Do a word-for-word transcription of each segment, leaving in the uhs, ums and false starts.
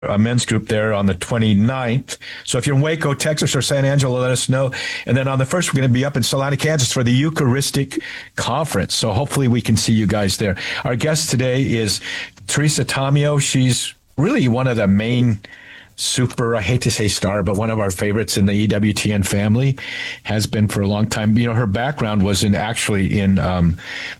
a men's group there on the twenty-ninth. So if you're in Waco, Texas, or San Angelo, let us know. And then on the first, we're going to be up in Salina, Kansas for the Eucharistic Conference. So hopefully we can see you guys there. Our guest today is Teresa Tomeo. She's really one of the main super, I hate to say star, but one of our favorites in the E W T N family, has been for a long time. You know, her background was in actually in, um,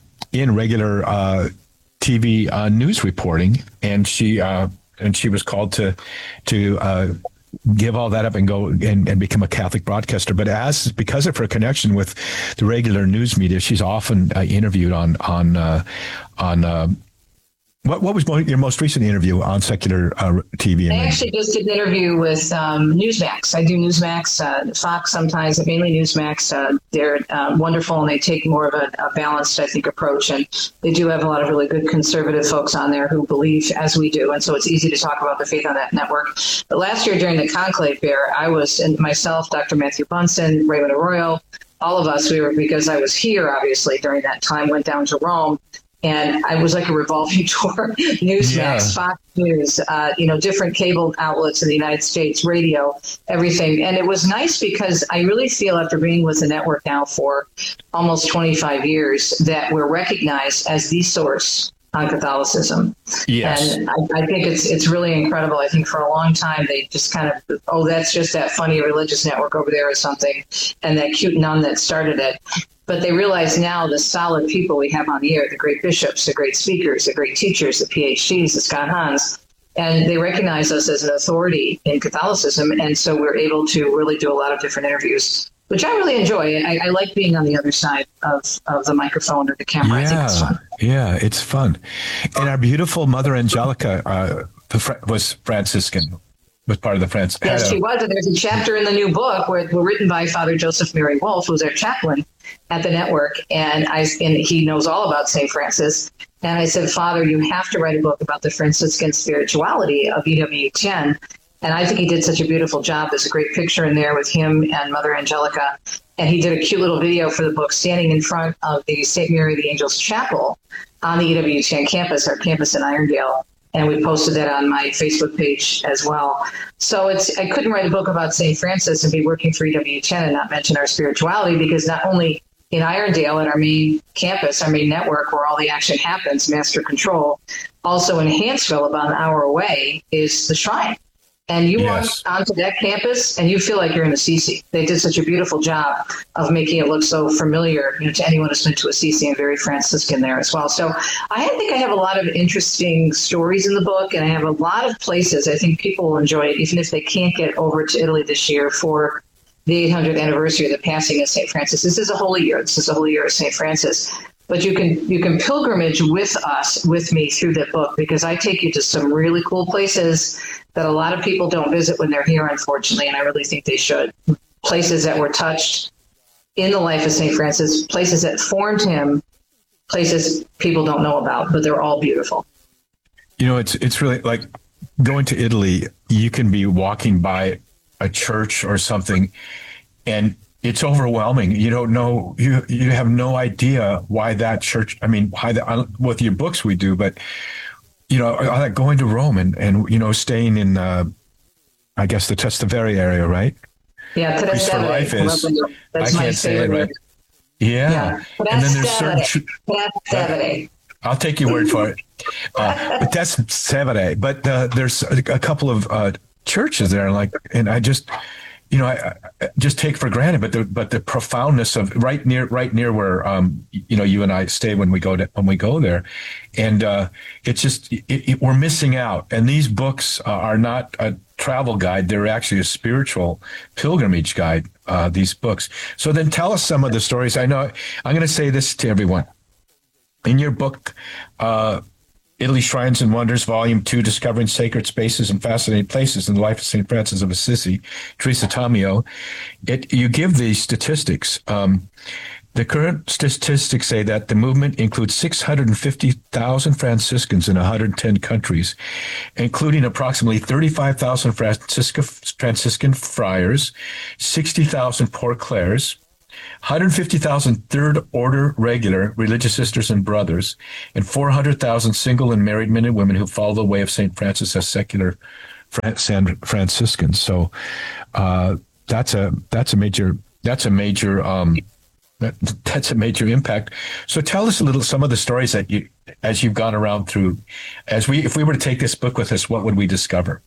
in regular uh, T V uh, news reporting. And she, uh, and she was called to, to uh, give all that up and go and, and become a Catholic broadcaster. But as because of her connection with the regular news media, she's often uh, interviewed on on uh, on. Uh, What what was your most recent interview on secular uh, T V? I actually just did an interview with um, Newsmax. I do Newsmax, uh, Fox sometimes, but mainly Newsmax. Uh, they're uh, wonderful, and they take more of a, a balanced, I think, approach. And they do have a lot of really good conservative folks on there who believe as we do. And so it's easy to talk about the faith on that network. But last year during the Conclave Fair, I was, and myself, Doctor Matthew Bunson, Raymond Arroyo, all of us, we were, because I was here, obviously, during that time, went down to Rome. And I was like a revolving door, Newsmax, yeah. Fox News, uh, you know, different cable outlets in the United States, radio, everything. And it was nice because I really feel after being with the network now for almost twenty-five years that we're recognized as the source on Catholicism. Yes. And I, I think it's it's really incredible. I think for a long time, they just kind of, oh, that's just that funny religious network over there or something, and that cute nun that started it. But they realize now the solid people we have on the air, the great bishops, the great speakers, the great teachers, the P H Ds, the Scott Hahns, and they recognize us as an authority in Catholicism. And so we're able to really do a lot of different interviews, which I really enjoy. I, I like being on the other side of, of the microphone or the camera. Yeah, I think it's fun. Yeah, it's fun. And our beautiful Mother Angelica uh, was Franciscan. Was part of the France. Yes, she was. And there's a chapter in the new book where we're written by Father Joseph Mary Wolf, who's our chaplain at the network. And I and he knows all about Saint Francis. And I said, Father, you have to write a book about the Franciscan spirituality of E W T N. And I think he did such a beautiful job. There's a great picture in there with him and Mother Angelica. And he did a cute little video for the book standing in front of the Saint Mary the Angels Chapel on the E W T N campus, our campus in Irondale. And we posted that on my Facebook page as well. So it's I couldn't write a book about Saint Francis and be working for E W T N and not mention our spirituality, because not only in Irondale at our main campus, our main network where all the action happens, Master Control, also in Hanceville, about an hour away, is the shrine. And you yes. walk onto that campus and you feel like you're in Assisi. They did such a beautiful job of making it look so familiar, you know, to anyone who's been to Assisi, and very Franciscan there as well. So I think I have a lot of interesting stories in the book, and I have a lot of places I think people will enjoy it, even if they can't get over to Italy this year for the eight hundredth anniversary of the passing of Saint Francis. This is a holy year. This is a holy year of Saint Francis. But you can you can pilgrimage with us, with me, through that book, because I take you to some really cool places that a lot of people don't visit when they're here, unfortunately, and I really think they should. Places that were touched in the life of Saint Francis, places that formed him, places people don't know about, but they're all beautiful. You know, it's it's really like going to Italy. You can be walking by a church or something, and it's overwhelming. You don't know, you you have no idea why that church, I mean, why the, with your books we do, but, you know, I like going to Rome and, and you know, staying in, uh, I guess, the Trastevere area, right? Yeah, Trastevere. Is, That's I can't say it right. Yeah. yeah. And then there's certain... Trastevere. I'll take your word for it. Uh, but that's Trastevere. But uh, there's a, a couple of uh, churches there, like, and I just... You know, I, I just take for granted, but the but the profoundness of right near right near where um you know you and I stay when we go to when we go there, and uh, it's just it, it, we're missing out. And these books uh, are not a travel guide; they're actually a spiritual pilgrimage guide. Uh, these books. So then, tell us some of the stories. I know I'm going to say this to everyone in your book. Uh, Italy Shrines and Wonders, Volume two, Discovering Sacred Spaces and Fascinating Places in the Life of Saint Francis of Assisi, Teresa Tomeo. It, you give these statistics. Um, the current statistics say that the movement includes six hundred fifty thousand Franciscans in one hundred ten countries, including approximately thirty-five thousand Francisca, Franciscan friars, sixty thousand Poor Clares, one hundred fifty thousand third order regular religious sisters and brothers, and four hundred thousand single and married men and women who follow the way of Saint Francis as secular Fran- San Franciscans. So uh, that's a that's a major that's a major um, that, that's a major impact. So tell us a little some of the stories that you as you've gone around through. As we if we were to take this book with us, what would we discover?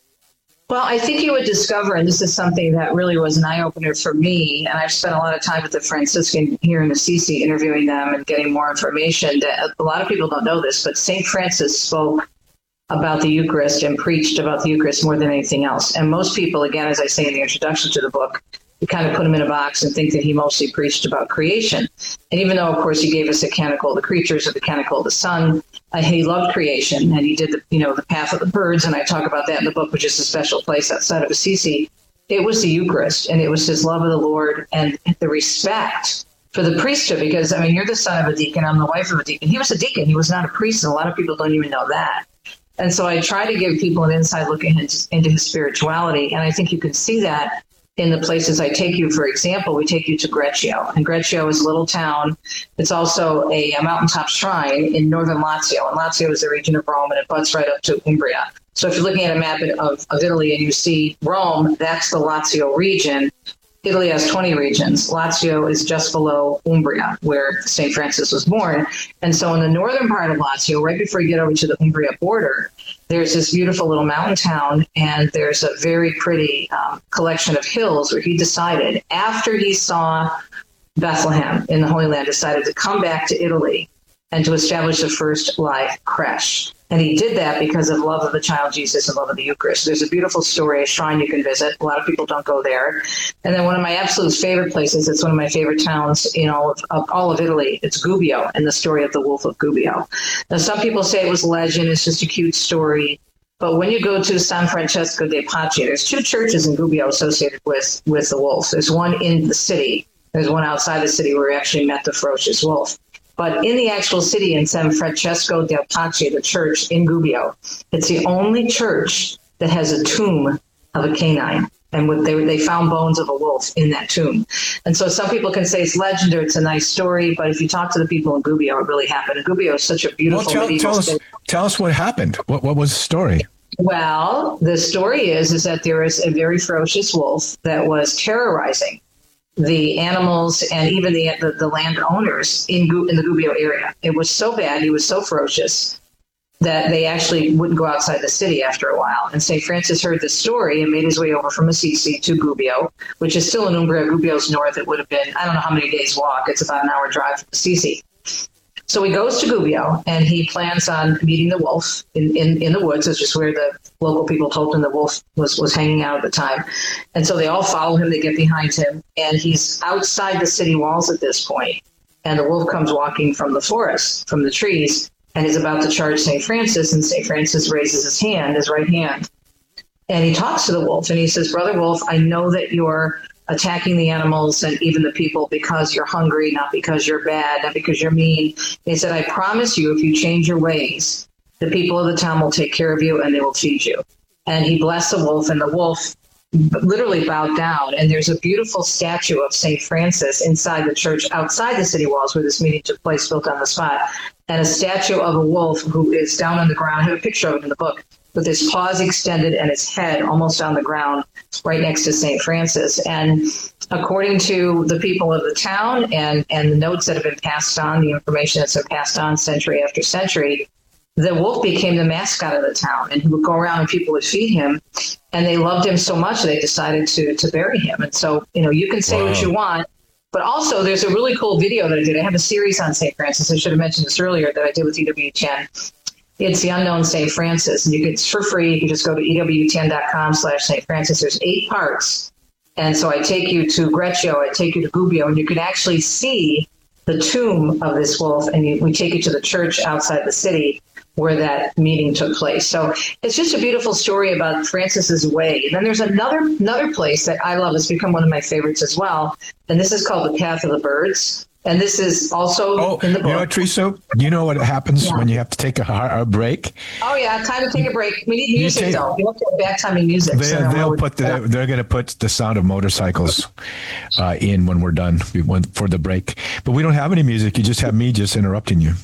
Well, I think you would discover, and this is something that really was an eye-opener for me, and I've spent a lot of time with the Franciscan here in Assisi interviewing them and getting more information. That a lot of people don't know this, but Saint Francis spoke about the Eucharist and preached about the Eucharist more than anything else. And most people, again, as I say in the introduction to the book, you kind of put him in a box and think that he mostly preached about creation. And even though, of course, he gave us the Canticle of the Creatures or the Canticle of the Sun, uh, he loved creation, and he did the, you know, the Path of the Birds, and I talk about that in the book, which is a special place outside of Assisi. It was the Eucharist, and it was his love of the Lord and the respect for the priesthood, because, I mean, you're the son of a deacon, I'm the wife of a deacon. He was a deacon, he was not a priest, and a lot of people don't even know that. And so I try to give people an inside look into, into his spirituality, and I think you can see that in the places I take you. For example, we take you to Greccio, and Greccio is a little town. It's also a, a mountaintop shrine in northern Lazio, and Lazio is the region of Rome, and it butts right up to Umbria. So if you're looking at a map of, of Italy and you see Rome, that's the Lazio region. Italy has twenty regions. Lazio is just below Umbria, where Saint Francis was born. And so in the northern part of Lazio, right before you get over to the Umbria border, there's this beautiful little mountain town, and there's a very pretty um, collection of hills where he decided, after he saw Bethlehem in the Holy Land, decided to come back to Italy and to establish the first live creche. And he did that because of love of the child Jesus and love of the Eucharist. There's a beautiful story, a shrine you can visit. A lot of people don't go there. And then one of my absolute favorite places, it's one of my favorite towns in all of, of all of Italy. It's Gubbio, and the story of the Wolf of Gubbio. Now, some people say it was legend. It's just a cute story. But when you go to San Francesco de Pace, there's two churches in Gubbio associated with, with the wolf. There's one in the city. There's one outside the city where we actually met the ferocious wolf. But in the actual city, in San Francesco del Pace, the church in Gubbio, it's the only church that has a tomb of a canine. And with, they, they found bones of a wolf in that tomb. And so some people can say it's legend or it's a nice story, but if you talk to the people in Gubbio, it really happened. And Gubbio is such a beautiful well, tell, medieval tell us, city. Tell us what happened. What, what was the story? Well, the story is, is that there is a very ferocious wolf that was terrorizing the animals and even the the, the landowners in in the Gubbio area. It was so bad, he was so ferocious, that they actually wouldn't go outside the city after a while. And Saint Francis heard the story and made his way over from Assisi to Gubbio, which is still in Umbria. Gubbio's north. It would have been, I don't know how many days walk. It's about an hour drive from Assisi. So he goes to Gubbio, and he plans on meeting the wolf in, in, in the woods, which is where the local people told him the wolf was, was hanging out at the time. And so they all follow him, they get behind him, and he's outside the city walls at this point. And the wolf comes walking from the forest, from the trees, and is about to charge Saint Francis, and Saint Francis raises his hand, his right hand. And he talks to the wolf, and he says, "Brother Wolf, I know that you're attacking the animals and even the people because you're hungry, not because you're bad, not because you're mean." He said, "I promise you, if you change your ways, the people of the town will take care of you and they will feed you." And he blessed the wolf, and the wolf literally bowed down. And there's a beautiful statue of Saint Francis inside the church, outside the city walls where this meeting took place, built on the spot, and a statue of a wolf who is down on the ground. I have a picture of it in the book, with his paws extended and his head almost on the ground right next to Saint Francis. And according to the people of the town and, and the notes that have been passed on, the information that's been passed on century after century, the wolf became the mascot of the town, and he would go around and people would feed him, and they loved him so much they decided to to bury him. And so, you know, you can say wow. what you want, but also there's a really cool video that I did. I have a series on Saint Francis. I should have mentioned this earlier that I did with E W T N. It's The Unknown Saint Francis, and you get it's for free. You can just go to E W T N dot com slash Saint Francis. There's eight parts. And so I take you to Greccio, I take you to Gubbio, and you can actually see the tomb of this wolf, and you, we take you to the church outside the city where that meeting took place. So it's just a beautiful story about Francis's way. And then there's another another place that I love. It's become one of my favorites as well, and this is called the Path of the Birds. And this is also oh, in the book. You know what, Teresa? You know what happens yeah. when you have to take a, a break? Oh, yeah. Time to take a break. We need music, take, though. You have to have back timing music. They, so they'll put the, they're going to put the sound of motorcycles uh, in when we're done for the break. But we don't have any music. You just have me just interrupting you.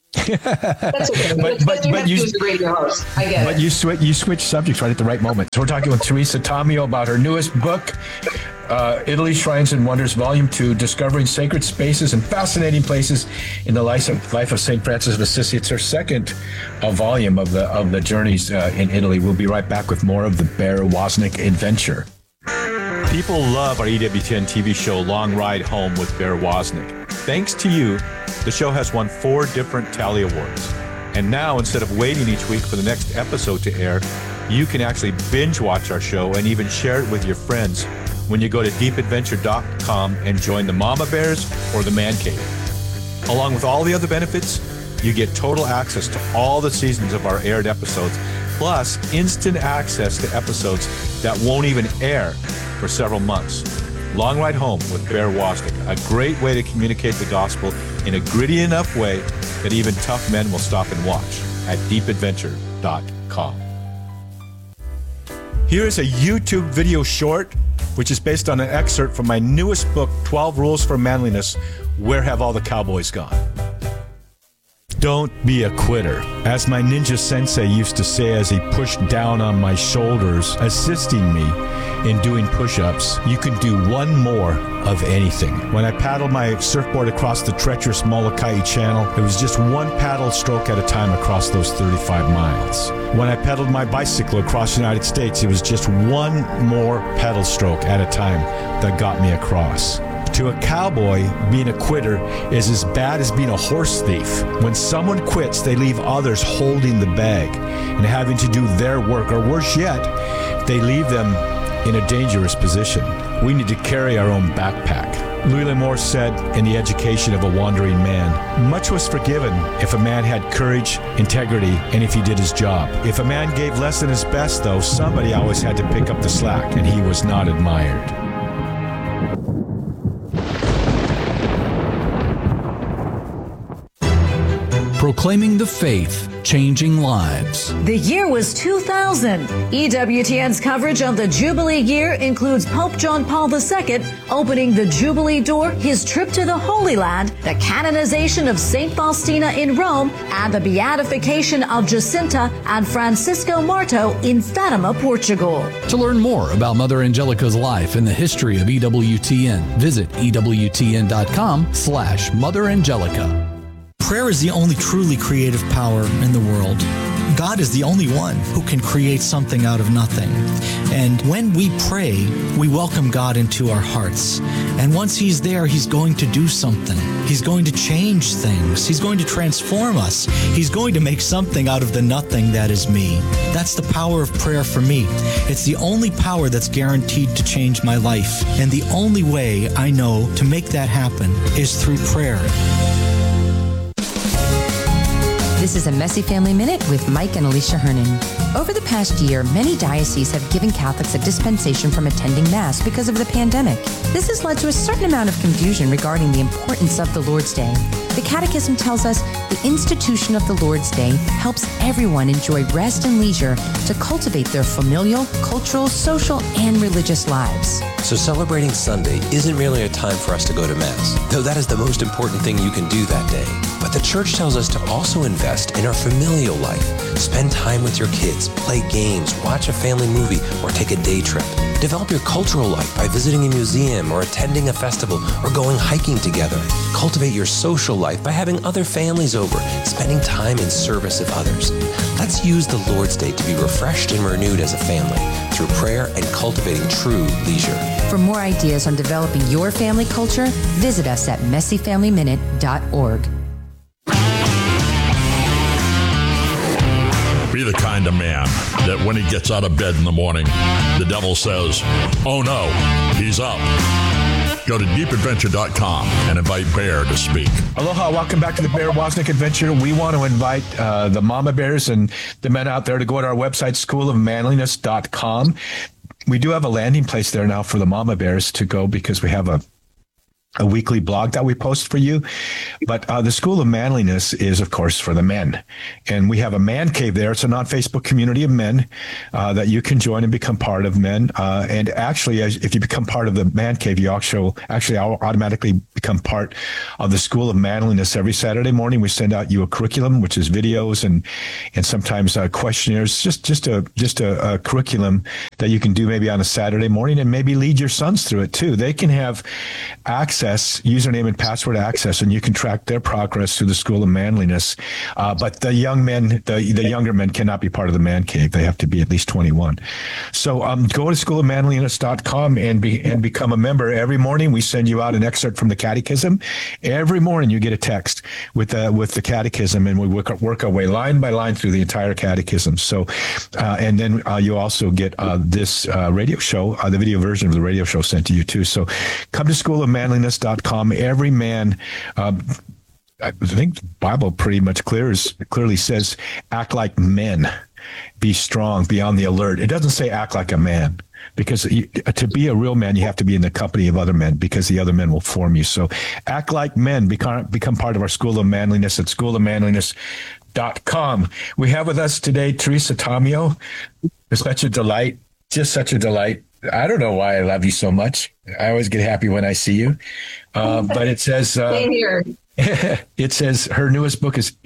That's okay. But- It's but- because you but have to you- use the radio host. I get But it. you switch you switch subjects right at the right moment. So we're talking with Teresa Tomeo about her newest book, uh, Italy Shrines and Wonders, Volume Two: Discovering Sacred Spaces and Fascinating Places in the Life of, life of Saint Francis of Assisi. It's her second uh, volume of the of the journeys uh, in Italy. We'll be right back with more of the Bear Wozniak adventure. People love our E W T N T V show, Long Ride Home with Bear Wozniak. Thanks to you, the show has won four different Tally Awards. And now, instead of waiting each week for the next episode to air, you can actually binge watch our show and even share it with your friends when you go to deep adventure dot com and join the Mama Bears or the Man Cave. Along with all the other benefits, you get total access to all the seasons of our aired episodes, plus instant access to episodes that won't even air for several months. Long Ride Home with Bear Wozniak, a great way to communicate the gospel in a gritty enough way that even tough men will stop and watch at deep adventure dot com. Here is a YouTube video short, which is based on an excerpt from my newest book, twelve Rules for Manliness, Where Have All the Cowboys Gone? Don't be a quitter. As my ninja sensei used to say as he pushed down on my shoulders, assisting me in doing push-ups, you can do one more of anything. When I paddled my surfboard across the treacherous Molokai Channel, it was just one paddle stroke at a time across those thirty-five miles. When I pedaled my bicycle across the United States, it was just one more pedal stroke at a time that got me across. To a cowboy, being a quitter is as bad as being a horse thief. When someone quits, they leave others holding the bag and having to do their work, or worse yet, they leave them in a dangerous position. We need to carry our own backpack. Louis L'Amour said in The Education of a Wandering Man, much was forgiven if a man had courage, integrity, and if he did his job. If a man gave less than his best, though, somebody always had to pick up the slack, and he was not admired. Proclaiming the faith, changing lives. The year was two thousand. E W T N's coverage of the Jubilee year includes Pope John Paul the Second opening the Jubilee door, his trip to the Holy Land, the canonization of Saint Faustina in Rome, and the beatification of Jacinta and Francisco Marto in Fatima, Portugal. To learn more about Mother Angelica's life and the history of E W T N, visit E W T N dot com slash Mother Angelica. Prayer is the only truly creative power in the world. God is the only one who can create something out of nothing. And when we pray, we welcome God into our hearts. And once He's there, He's going to do something. He's going to change things. He's going to transform us. He's going to make something out of the nothing that is me. That's the power of prayer for me. It's the only power that's guaranteed to change my life. And the only way I know to make that happen is through prayer. This is a Messy Family Minute with Mike and Alicia Hernan. Over the past year, many dioceses have given Catholics a dispensation from attending Mass because of the pandemic. This has led to a certain amount of confusion regarding the importance of the Lord's Day. The Catechism tells us the institution of the Lord's Day helps everyone enjoy rest and leisure to cultivate their familial, cultural, social, and religious lives. So celebrating Sunday isn't merely a time for us to go to Mass, though that is the most important thing you can do that day. But the Church tells us to also invest in our familial life. Spend time with your kids, play games, watch a family movie, or take a day trip. Develop your cultural life by visiting a museum or attending a festival or going hiking together. Cultivate your social life by having other families over, spending time in service of others. Let's use the Lord's Day to be refreshed and renewed as a family through prayer and cultivating true leisure. For more ideas on developing your family culture, visit us at messy family minute dot org. Be the kind of man that when he gets out of bed in the morning, the devil says, oh no, he's up. Go to deep adventure dot com and invite Bear to speak. Aloha, welcome back to the Bear Wozniak Adventure. We want to invite uh, the Mama Bears and the men out there to go to our website, school of manliness dot com. We do have a landing place there now for the Mama Bears to go because we have a a weekly blog that we post for you. But uh, the School of Manliness is, of course, for the men. And we have a man cave there. It's a non-Facebook community of men uh, that you can join and become part of, men. Uh, and actually, as, if you become part of the man cave, you actually, actually automatically become part of the School of Manliness. Every Saturday morning, we send out you a curriculum, which is videos and and sometimes uh, questionnaires, just, just, a, just a, a curriculum that you can do maybe on a Saturday morning and maybe lead your sons through it, too. They can have access Access, username and password access, and you can track their progress through the School of Manliness. Uh, but the young men, the, the younger men cannot be part of the man cave. They have to be at least twenty-one. So um, go to school of manliness dot com and be and become a member. Every morning we send you out an excerpt from the Catechism. Every morning you get a text with uh, with the Catechism, and we work, work our way line by line through the entire Catechism. So, uh, and then uh, you also get uh, this uh, radio show, uh, the video version of the radio show sent to you too. So come to school of manliness dot com. Every man, um, I think the Bible pretty much clears, clearly says, act like men, be strong, be on the alert. It doesn't say act like a man, because you, to be a real man, you have to be in the company of other men, because the other men will form you. So act like men, become, become part of our School of Manliness at school of manliness dot com. We have with us today Teresa Tomeo. It's such a delight, just such a delight. I don't know why I love you so much. I always get happy when I see you. Uh, but it says, uh, Same here. It says her newest book is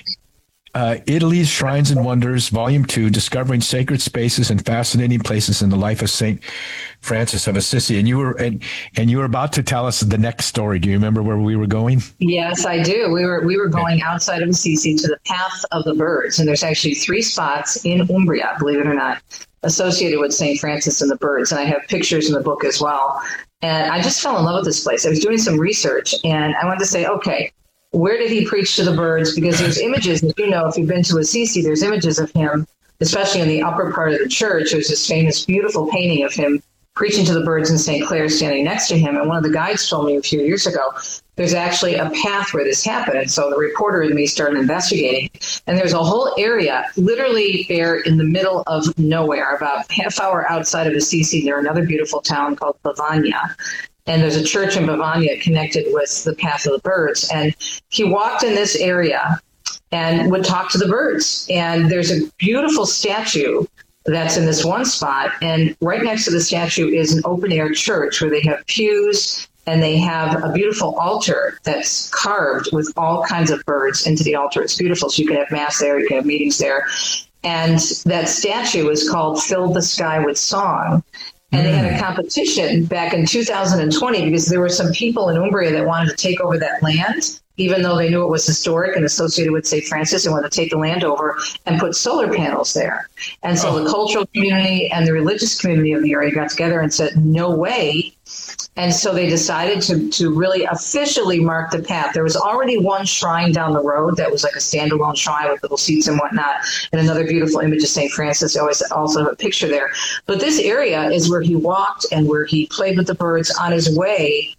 uh, Italy's Shrines and Wonders, Volume Two, Discovering Sacred Spaces and Fascinating Places in the Life of Saint Francis of Assisi. And you were and, and you were about to tell us the next story. Do you remember where we were going? Yes, I do. We were we were going outside of Assisi to the Path of the Birds, and there's actually three spots in Umbria, believe it or not, associated with Saint Francis and the birds. And I have pictures in the book as well. And I just fell in love with this place. I was doing some research, and I wanted to say, okay, where did he preach to the birds? Because there's images, as you know, if you've been to Assisi, there's images of him, especially in the upper part of the church. There's this famous, beautiful painting of him preaching to the birds and Saint Clare standing next to him. And one of the guides told me a few years ago, there's actually a path where this happened. And so the reporter and me started investigating. And there's a whole area literally there in the middle of nowhere, about half hour outside of Assisi, near another beautiful town called Bavagna. And there's a church in Bavagna connected with the Path of the Birds. And he walked in this area and would talk to the birds. And there's a beautiful statue that's in this one spot. And right next to the statue is an open air church where they have pews, and they have a beautiful altar that's carved with all kinds of birds into the altar. It's beautiful. So you can have mass there, you can have meetings there. And that statue is called Fill the Sky with Song. And they had a competition back in two thousand twenty because there were some people in Umbria that wanted to take over that land, even though they knew it was historic and associated with Saint Francis, and wanted to take the land over and put solar panels there. And so oh. the cultural community and the religious community of the area got together and said, no way. And so they decided to, to really officially mark the path. There was already one shrine down the road that was like a standalone shrine with little seats and whatnot, and another beautiful image of Saint Francis. I always also have a picture there. But this area is where he walked and where he played with the birds on his way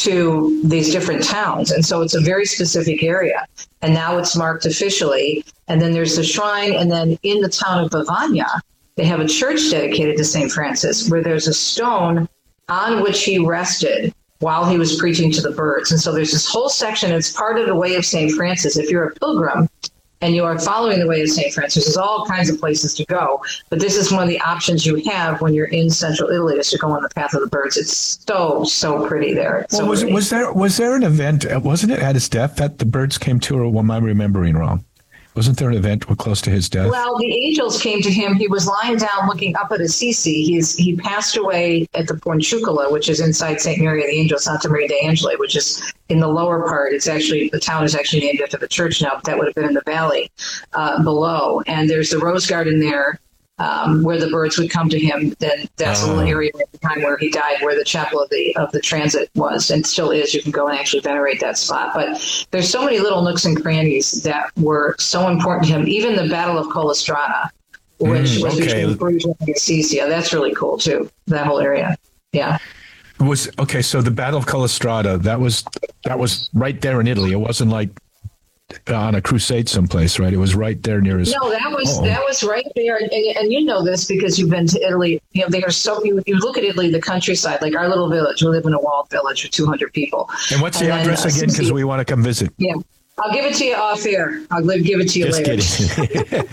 to these different towns. And so it's a very specific area. And now it's marked officially. And then there's the shrine. And then in the town of Bavagna, they have a church dedicated to Saint Francis where there's a stone on which he rested while he was preaching to the birds. And so there's this whole section. It's part of the way of Saint Francis. If you're a pilgrim and you are following the way of Saint Francis, there's all kinds of places to go. But this is one of the options you have when you're in central Italy, is to go on the Path of the Birds. It's so, so pretty there. It's well, so was, pretty. was there was there an event, wasn't it at his death that the birds came to, or am I remembering wrong? Wasn't there an event close to his death? Well, the angels came to him. He was lying down looking up at Assisi. He's, he passed away at the Portiuncula, which is inside Saint Mary of the Angels, Santa Maria de Angeli, which is in the lower part. It's actually, the town is actually named after the church now, but that would have been in the valley uh, below. And there's the rose garden there um, where the birds would come to him. Then that's uh, a little area at the time where he died, where the chapel of the of the transit was and still is. You can go and actually venerate that spot. But there's so many little nooks and crannies that were so important to him. Even the Battle of Collestrata, which mm, was okay. between Bruges and Assisi. That's really cool too. That whole area. Yeah. Was okay. So the Battle of Collestrata, that was that was right there in Italy. It wasn't like on a crusade someplace, right? It was right there near his. No, that was oh. that was right there, and, and you know this because you've been to Italy. You know, they are so. You, you look at Italy, the countryside, like our little village. We live in a walled village with two hundred people. And what's the and address then, uh, again? Because we want to come visit. Yeah. I'll give it to you off air. I'll give it to you Just later. kidding.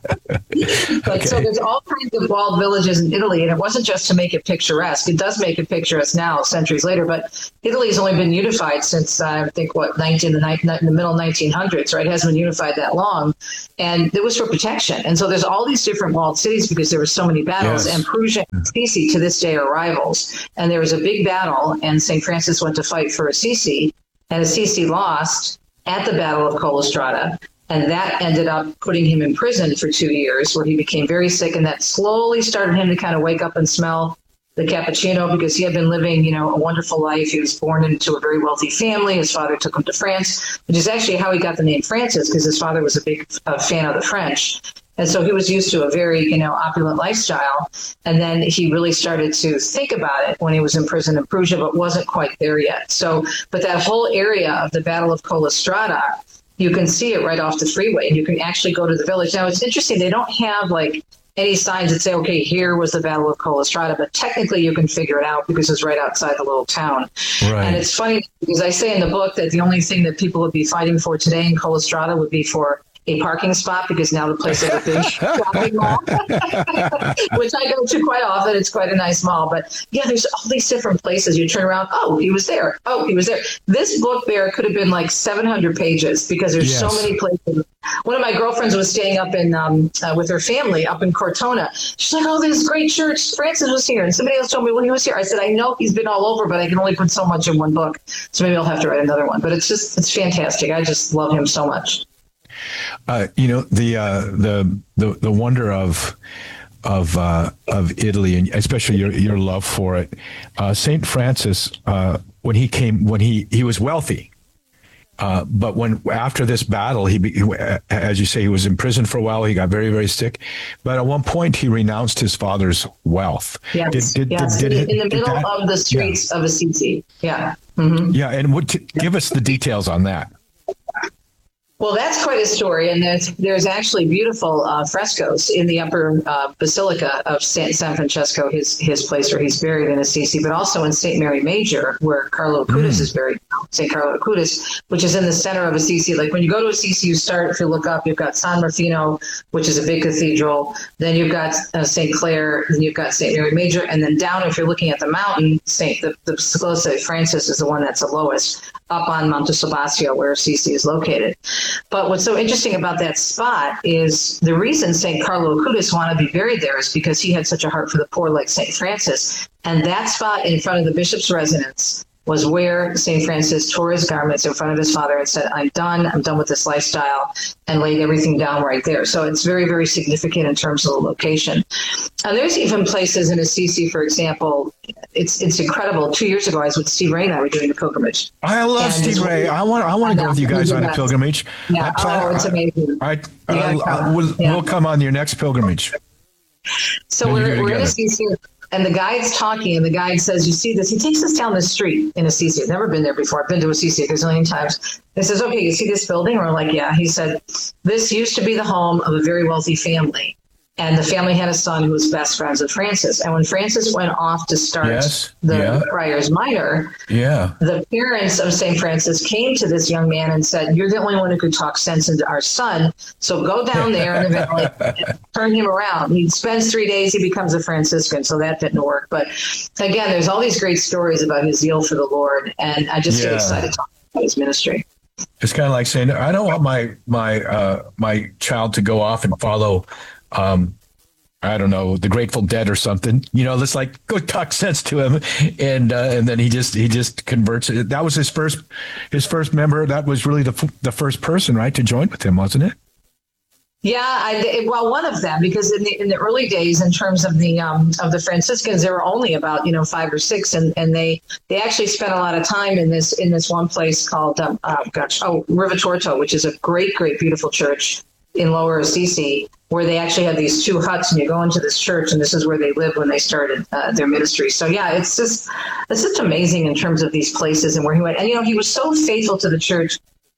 But Okay. so there's all kinds of walled villages in Italy, and it wasn't just to make it picturesque. It does make it picturesque now, centuries later, but Italy's only been unified since uh, I think what nineteen the, in the middle nineteen hundreds, right? It hasn't been unified that long, and it was for protection. And so there's all these different walled cities because there were so many battles, Yes. and Perugia and Assisi to this day are rivals. And there was a big battle, and Saint Francis went to fight for Assisi, and Assisi lost at the Battle of Collestrata. And that ended up putting him in prison for two years where he became very sick. And that slowly started him to kind of wake up and smell the cappuccino because he had been living, you know, a wonderful life. He was born into a very wealthy family. His father took him to France, which is actually how he got the name Francis because his father was a big uh, fan of the French. And so he was used to a very, you know, opulent lifestyle. And then he really started to think about it when he was in prison in Perugia, but wasn't quite there yet. So, but that whole area of the Battle of Collestrata, you can see it right off the freeway. And you can actually go to the village. Now, it's interesting. They don't have like any signs that say, okay, here was the Battle of Collestrata, but technically you can figure it out because it's right outside the little town. Right. And it's funny because I say in the book that the only thing that people would be fighting for today in Collestrata would be for a parking spot because now the place has a big shopping mall, which I go to quite often. It's quite a nice mall. But yeah, there's all these different places. You turn around, oh, he was there. Oh, he was there. This book there could have been like seven hundred pages because there's Yes. so many places. One of my girlfriends was staying up in um, uh, with her family up in Cortona. She's like, oh, this great church. Francis was here. And somebody else told me, well, he was here. I said, I know he's been all over, but I can only put so much in one book. So maybe I'll have to write another one. But it's just, it's fantastic. I just love him so much. Uh, you know, the uh, the the the wonder of of uh, of Italy, and especially your your love for it. Uh, Saint Francis, uh, when he came, when he he was wealthy, uh, but when after this battle, he, he, as you say, he was in prison for a while. He got very very sick, but at one point he renounced his father's wealth. Yes, Did, did, yes. did, did, in the did middle that, of the streets yeah. of Assisi. Yeah. Mm-hmm. Yeah, and what? Give us the details on that. Well, that's quite a story, and there's there's actually beautiful uh, frescoes in the upper uh, basilica of San, San Francesco, his his place where he's buried in Assisi, but also in Saint Mary Major, where Carlo Acutis mm. is buried, Saint Carlo Acutis, which is in the center of Assisi. Like when you go to Assisi, you start, if you look up, you've got San Rufino, which is a big cathedral, then you've got uh, Saint Clare, then you've got Saint Mary Major, and then down, if you're looking at the mountain, Saint the, the Basilica of Saint Francis is the one that's the lowest, up on Monte Sabazio, where Assisi is located. But what's so interesting about that spot is the reason Saint Carlo Acutis wanted to be buried there is because he had such a heart for the poor like Saint Francis. And that spot in front of the bishop's residence was where Saint Francis tore his garments in front of his father and said, I'm done, I'm done with this lifestyle, and laid everything down right there. So it's very, very significant in terms of the location. And there's even places in Assisi, for example, it's it's incredible. Two years ago, I was with Steve Ray and I were doing a pilgrimage. I love and Steve Ray. I want I want to go with you guys on a pilgrimage. Yeah, I plan, oh, it's amazing. I, I, Yeah, I, I, we'll, yeah. we'll come on your next pilgrimage. So When you we're, go we're in together. Assisi, and the guide's talking, and the guide says, you see this? He takes us down the street in Assisi. I've never been there before. I've been to Assisi a gazillion times. He says, okay, you see this building? And we're like, yeah. He said, this used to be the home of a very wealthy family. And the family had a son who was best friends with Francis. And when Francis went off to start Yes, the yeah. Friars Minor, Yeah. the parents of Saint Francis came to this young man and said, you're the only one who could talk sense into our son. So go down there in the valley and turn him around. He spends three days, he becomes a Franciscan. So that didn't work. But again, there's all these great stories about his zeal for the Lord. And I just Yeah. get excited talking about his ministry. It's kind of like saying, I don't want my my uh, my child to go off and follow, um, I don't know, the Grateful Dead or something. You know, let's like go talk sense to him, and uh, and then he just he just converts it. That was his first his first member. That was really the f- the first person, right, to join with him, wasn't it? Yeah, I, well, one of them, because in the in the early days, in terms of the um, of the Franciscans, there were only about you know five or six, and, and they they actually spent a lot of time in this in this one place called um, uh, gosh oh Rivitorto, which is a great great beautiful church in Lower Assisi, where they actually had these two huts, and you go into this church, and this is where they lived when they started uh, their ministry. So yeah, it's just it's just amazing in terms of these places and where he went. And you know, he was so faithful to the church.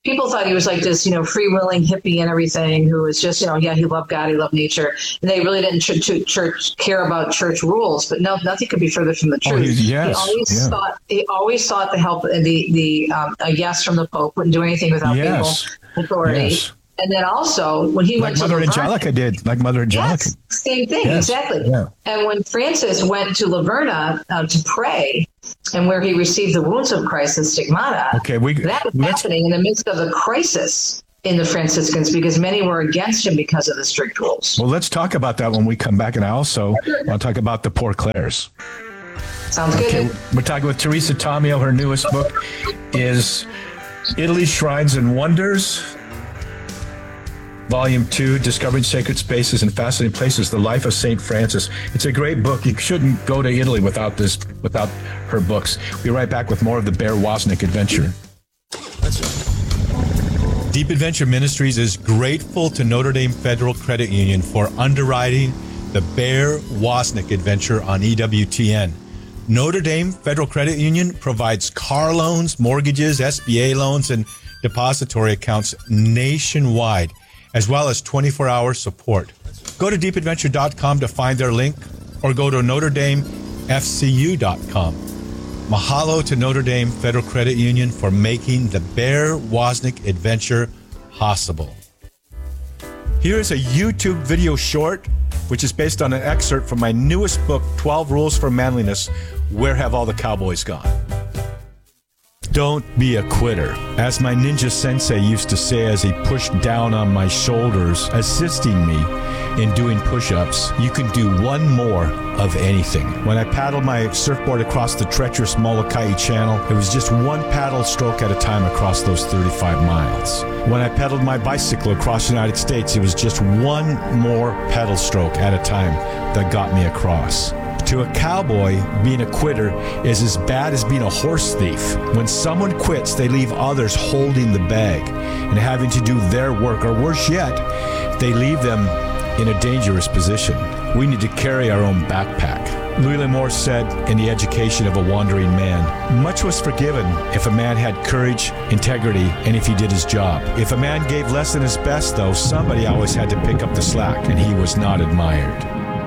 people thought he was like this, you know, free-willing hippie and everything, who was just, you know, yeah, he loved God, he loved nature, and they really didn't ch- ch- church care about church rules. But no, nothing could be further from the truth. Oh, he, yes, he always yeah. sought, he always sought the help, the the um, a yes from the Pope. Wouldn't do anything without Yes. papal authority. Yes. And then also when he Like went Mother to Laverne, Angelica did, like Mother Angelica. yes, same thing, Yes, exactly. yeah. And when Francis went to Laverna uh, to pray, and where he received the wounds of Christ, the stigmata, Okay, we that was let's happening in the midst of the crisis in the Franciscans, because many were against him because of the strict rules. well, let's talk about that when we come back, and I also want to talk about the Poor Clares. Sounds good. Okay, we're talking with Teresa Tomeo. Her newest book is Italy Shrines and Wonders, Volume two, Discovering Sacred Spaces and Fascinating Places, The Life of Saint Francis. It's a great book. You shouldn't go to Italy without this, without her books. We'll be right back with more of the Bear Wozniak adventure. Deep Adventure Ministries is grateful to Notre Dame Federal Credit Union for underwriting the Bear Wozniak adventure on E W T N. Notre Dame Federal Credit Union provides car loans, mortgages, S B A loans, and depository accounts nationwide, as well as twenty-four hour support. Go to deep adventure dot com to find their link, or go to notre dame f c u dot com. Mahalo to Notre Dame Federal Credit Union for making the Bear Wozniak adventure possible. Here is a YouTube video short, which is based on an excerpt from my newest book, twelve Rules for Manliness, Where Have All the Cowboys Gone? Don't be a quitter. As my ninja sensei used to say as he pushed down on my shoulders, assisting me in doing push-ups, you can do one more of anything. When I paddled my surfboard across the treacherous Molokai Channel, it was just one paddle stroke at a time across those thirty-five miles. When I pedaled my bicycle across the United States, it was just one more pedal stroke at a time that got me across. To a cowboy, being a quitter is as bad as being a horse thief. When someone quits, they leave others holding the bag and having to do their work, or worse yet, they leave them in a dangerous position. We need to carry our own backpack. Louis L'Amour said in The Education of a Wandering Man, much was forgiven if a man had courage, integrity, and if he did his job. If a man gave less than his best, though, somebody always had to pick up the slack, and he was not admired.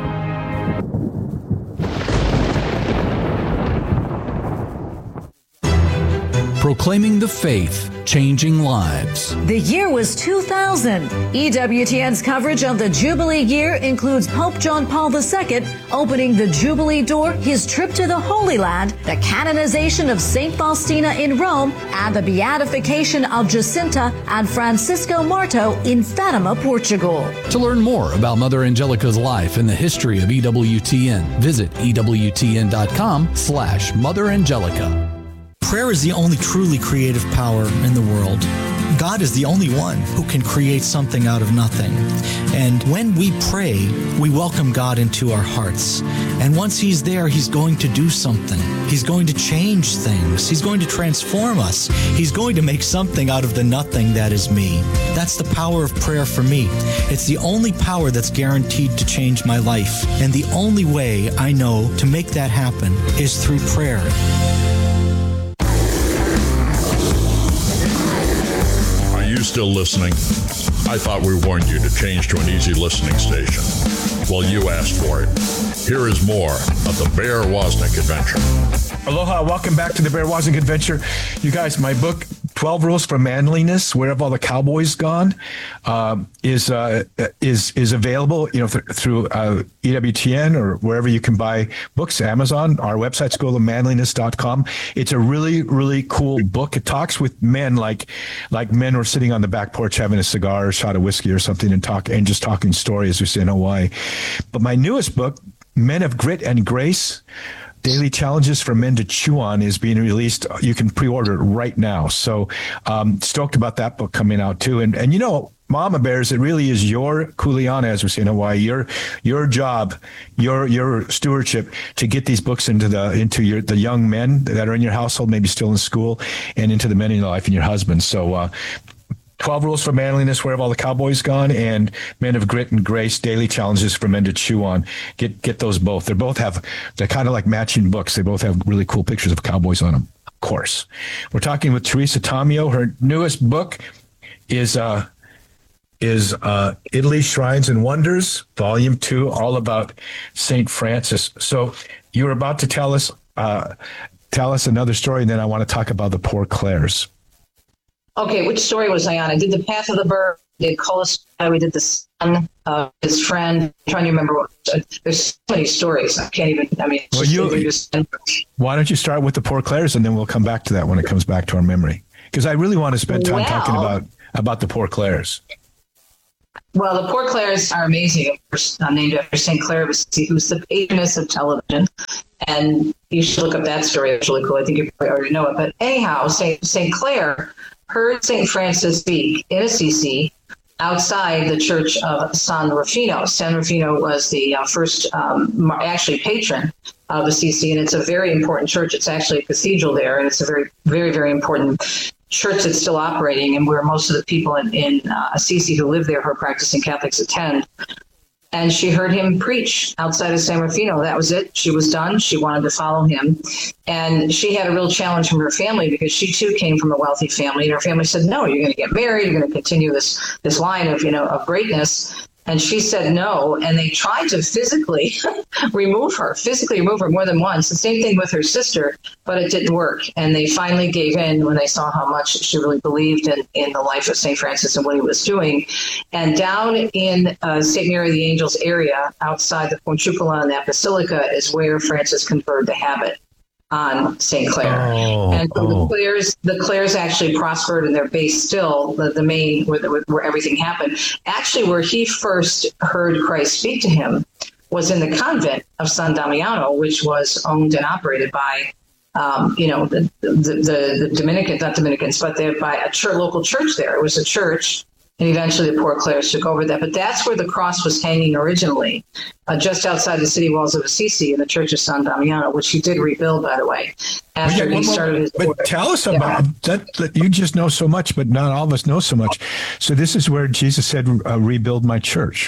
Proclaiming the faith, changing lives. The year was two thousand. E W T N's coverage of the Jubilee year includes Pope John Paul the Second opening the Jubilee door, his trip to the Holy Land, the canonization of Saint Faustina in Rome, and the beatification of Jacinta and Francisco Marto in Fatima, Portugal. To learn more about Mother Angelica's life and the history of E W T N, visit E W T N dot com slash Mother Angelica. Prayer is the only truly creative power in the world. God is the only one who can create something out of nothing. And when we pray, we welcome God into our hearts. And once He's there, He's going to do something. He's going to change things. He's going to transform us. He's going to make something out of the nothing that is me. That's the power of prayer for me. It's the only power that's guaranteed to change my life. And the only way I know to make that happen is through prayer. Are you still listening? I thought we warned you to change to an easy listening station. Well, you asked for it. Here is more of the Bear Wozniak adventure. Aloha, welcome back to the Bear Wozniak adventure. You guys, my book, twelve Rules for Manliness, Where Have All the Cowboys Gone, uh, is uh, is is available, you know, th- through uh, E W T N or wherever you can buy books, Amazon, our website, school of manliness dot com. It's a really, really cool book. It talks with men like like men who are sitting on the back porch having a cigar or a shot of whiskey or something and talk and just talking story, as we say in Hawaii. But my newest book, Men of Grit and Grace, Daily Challenges for Men to Chew On, is being released. You can pre-order it right now. So um, stoked about that book coming out too. And, and you know, Mama Bears, it really is your kuleana, as we say in Hawaii, your your job, your your stewardship to get these books into the into your the young men that are in your household, maybe still in school, and into the men in your life and your husband. So uh twelve Rules for Manliness, Where Have All the Cowboys Gone, and Men of Grit and Grace, Daily Challenges for Men to Chew On. Get get those both. They both have, they're kind of like matching books. They both have really cool pictures of cowboys on them. course. We're talking with Teresa Tomeo. Her newest book is uh, is uh, Italy, Shrines and Wonders, Volume Two, all about Saint Francis. So you were about to tell us uh, tell us another story, and then I want to talk about the Poor Clares. Okay, which story was I on? I did the Path of the Bird. We did Colossae. We did the son of his friend. I'm trying to remember what. Uh, there's so many stories. I can't even. I mean, it's well, just, you, just, why don't you start with the Poor Clares, and then we'll come back to that when it comes back to our memory? Because I really want to spend time well, talking about about the Poor Clares. Well, the Poor Clares are amazing. I'm named after Saint Clare of Assisi, who's the patroness of television. And you should look up that story. It's really cool. I think you probably already know it. But anyhow, Saint Saint Clare heard Saint Francis speak in Assisi outside the church of San Rufino. San Rufino was the uh, first, um, actually, patron of Assisi, and it's a very important church. It's actually a cathedral there, and it's a very, very, very important church that's still operating, and where most of the people in, in uh, Assisi who live there who are practicing Catholics attend. And she heard him preach outside of San Rufino. That was it. She was done. She wanted to follow him. And she had a real challenge from her family because she too came from a wealthy family. And her family said, no, you're going to get married. You're going to continue this this line of, you know, of greatness. And she said no. And they tried to physically remove her, physically remove her more than once. The same thing with her sister, but it didn't work. And they finally gave in when they saw how much she really believed in, in the life of Saint Francis and what he was doing. And down in uh, Saint Mary of the Angels area, outside the Portiuncula and that basilica, is where Francis conferred the habit on Saint Clare. Oh, and so oh. the Clares, the Clares actually prospered, and they're based still, the, the main, where, the, where everything happened. Actually, where he first heard Christ speak to him was in the convent of San Damiano, which was owned and operated by, um, you know, the, the, the, the Dominicans, not Dominicans, but they're by a church, local church there. It was a church. And eventually the Poor Clares took over that. But that's where the cross was hanging originally, uh, just outside the city walls of Assisi in the Church of San Damiano, which he did rebuild, by the way, after yeah, he started his But work. tell us Yeah. about that, that. You just know so much, but not all of us know so much. So this is where Jesus said, uh, rebuild my church.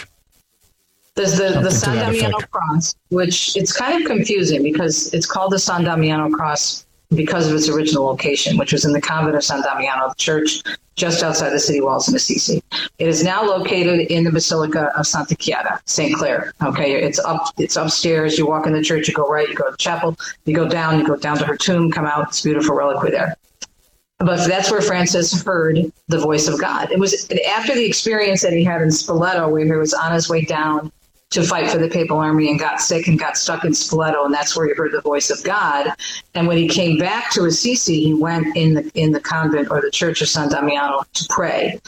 There's the, the Something to San that Damiano effect. cross, which it's kind of confusing because it's called the San Damiano cross because of its original location, which was in the convent of San Damiano, the church just outside the city walls in Assisi. It is now located in the Basilica of Santa Chiara, Saint Clare. Okay, it's up, it's upstairs. You walk in the church, you go right, you go to the chapel, you go down, you go down to her tomb, come out. It's a beautiful reliquary there. But that's where Francis heard the voice of God. It was after the experience that he had in Spoleto, where he was on his way down to fight for the papal army and got sick and got stuck in Spoleto, and that's where he heard the voice of God. And when he came back to Assisi, he went in the in the convent or the Church of San Damiano to pray.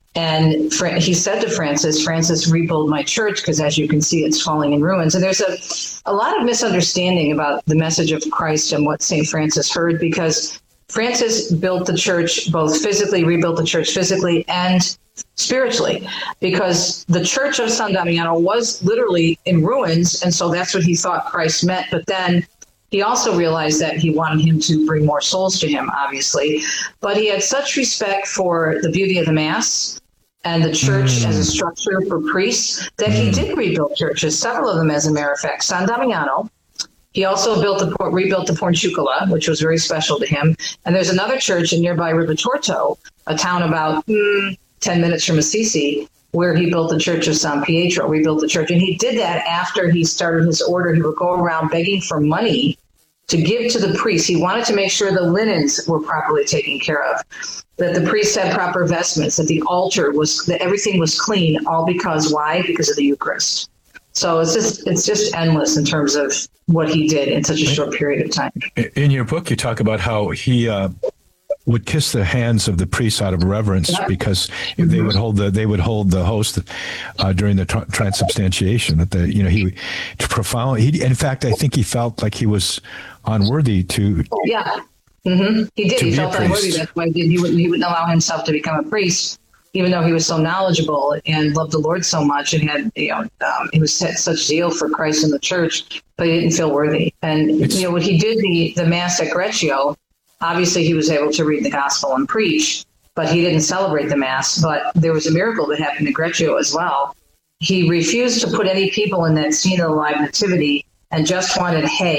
And Fra- he said to Francis, Francis, rebuild my church, because as you can see, it's falling in ruins. And there's a, a lot of misunderstanding about the message of Christ and what Saint Francis heard, because Francis built the church, both physically, rebuilt the church physically and spiritually, because the Church of San Damiano was literally in ruins. And so that's what he thought Christ meant. But then he also realized that he wanted him to bring more souls to him, obviously. But he had such respect for the beauty of the Mass and the church mm. as a structure for priests that mm. he did rebuild churches, several of them, as a matter of fact. San Damiano. He also built the rebuilt the Portiuncula, which was very special to him. And there's another church in nearby Ribatorto, a town about mm, ten minutes from Assisi, where he built the Church of San Pietro, rebuilt the church. And he did that after he started his order. He would go around begging for money to give to the priests. He wanted to make sure the linens were properly taken care of, that the priests had proper vestments, that the altar was, that everything was clean, all because, why? Because of the Eucharist. So it's just it's just endless in terms of what he did in such a short period of time. In your book, you talk about how he uh, would kiss the hands of the priests out of reverence yeah. because mm-hmm. they would hold the they would hold the host uh, during the tra- transubstantiation. That the you know he to profound. He, in fact, I think he felt like he was unworthy to. Yeah, mm-hmm. he did. He felt unworthy. That's why he did. He wouldn't he wouldn't allow himself to become a priest, even though he was so knowledgeable and loved the Lord so much and had, you know, um, he was set such zeal for Christ and the church, but he didn't feel worthy. And, it's, you know, when he did the, the Mass at Greccio, obviously he was able to read the gospel and preach, but he didn't celebrate the Mass. But there was a miracle that happened at Greccio as well. He refused to put any people in that scene of the live nativity and just wanted hay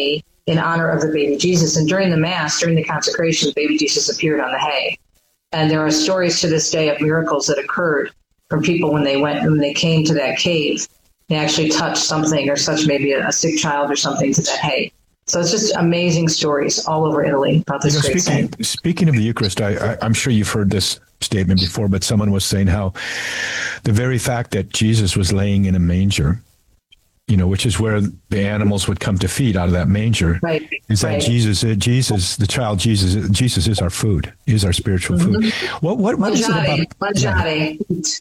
in honor of the baby Jesus. And during the Mass, during the consecration, the baby Jesus appeared on the hay. And there are stories to this day of miracles that occurred from people when they went, when they came to that cave. They actually touched something or such, maybe a, a sick child or something, to that hay. So it's just amazing stories all over Italy about this you know, great speaking, saint. Speaking of the Eucharist, I, I, I'm sure you've heard this statement before, but someone was saying how the very fact that Jesus was laying in a manger, you know, which is where the animals would come to feed out of that manger, right. is that right. Jesus, uh, Jesus, the child Jesus, Jesus is our food, is our spiritual food. Mm-hmm. What, what, what is it about? Mangiare,